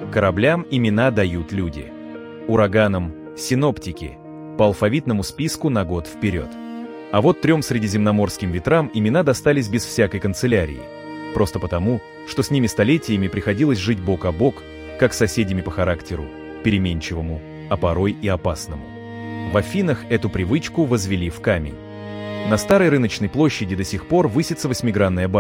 Кораблям имена дают люди. Ураганам – синоптики, по алфавитному списку на год вперед. А вот 3 средиземноморским ветрам имена достались без всякой канцелярии. Просто потому, что с ними столетиями приходилось жить бок о бок, как с соседями по характеру, переменчивому, а порой и опасному. В Афинах эту привычку возвели в камень. На старой рыночной площади до сих пор высится 8-гранная башня.